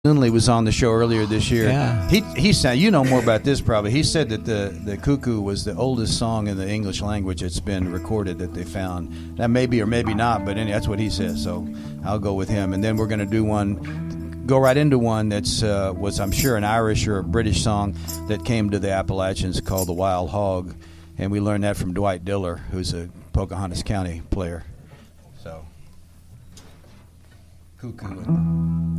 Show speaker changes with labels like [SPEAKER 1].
[SPEAKER 1] Lindley was on the show earlier this year.
[SPEAKER 2] Yeah.
[SPEAKER 1] He said, you know more about this probably. He said that the Cuckoo was the oldest song in the English language that's been recorded that they found. That may be or maybe not, but anyway, that's what he says. So I'll go with him. And then we're going to do go right into one that's was I'm sure an Irish or a British song that came to the Appalachians called The Wild Hog. And we learned that from Dwight Diller, who's a Pocahontas County player. So Cuckoo.